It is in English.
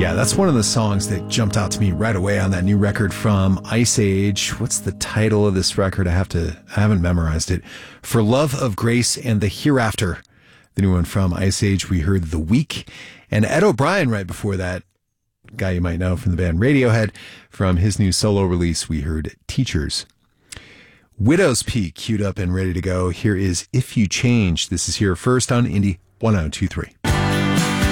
Yeah, that's one of the songs that jumped out to me right away on that new record from Ice Age. What's the title of this record? I haven't memorized it. For Love of Grace and the Hereafter. The new one from Ice Age, we heard The Week. And Ed O'Brien right before that, guy you might know from the band Radiohead. From his new solo release, we heard Teachers. Widow's Peak queued up and ready to go. Here is If You Change. This is here first on Indie 1023.